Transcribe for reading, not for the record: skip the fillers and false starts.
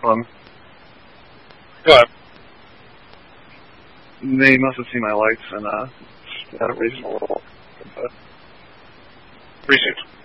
fun. Go ahead. They must have seen my lights and had a reasonable level. Received.